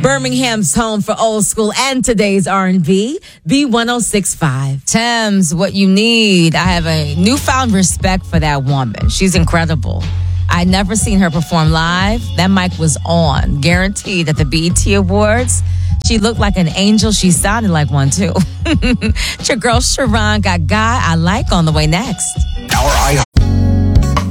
Birmingham's home for old school and today's R&B, B1065. Thames, what you need. I have a newfound respect for that woman. She's incredible. I'd never seen her perform live. That mic was on. Guaranteed at the BET Awards. She looked like an angel. She sounded like one, too. It's your girl, Sharon, got Guy I Like on the way next. Our